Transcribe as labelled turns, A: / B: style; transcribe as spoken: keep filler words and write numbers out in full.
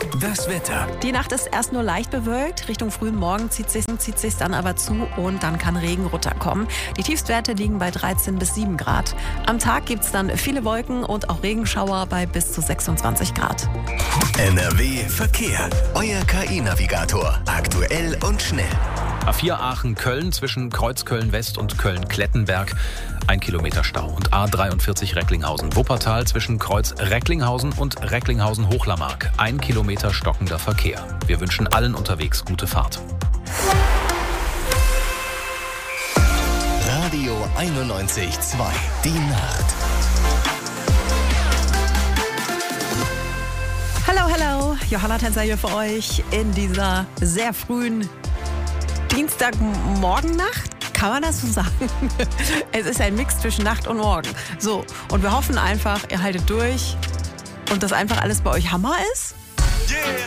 A: Das Wetter.
B: Die Nacht ist erst nur leicht bewölkt. Richtung frühen Morgen zieht sich zieht sich's dann aber zu und dann kann Regen runterkommen. Die Tiefstwerte liegen bei dreizehn bis sieben Grad. Am Tag gibt es dann viele Wolken und auch Regenschauer bei bis zu sechsundzwanzig Grad.
A: N R W Verkehr. Euer K I-Navigator. Aktuell und schnell.
C: A vier Aachen-Köln zwischen Kreuzköln-West und Köln-Klettenberg. Ein Kilometer Stau. Und A dreiundvierzig Recklinghausen-Wuppertal zwischen Kreuz Recklinghausen und Recklinghausen-Hochlarmark. Ein Kilometer stockender Verkehr. Wir wünschen allen unterwegs gute Fahrt.
A: Radio einundneunzig Komma zwei. Die Nacht.
B: Hallo, hallo. Johanna Tänzer hier für euch in dieser sehr frühen Dienstagmorgennacht. Kann man das so sagen? Es ist ein Mix zwischen Nacht und Morgen. So, und wir hoffen einfach, ihr haltet durch und dass einfach alles bei euch Hammer ist.
A: Yeah.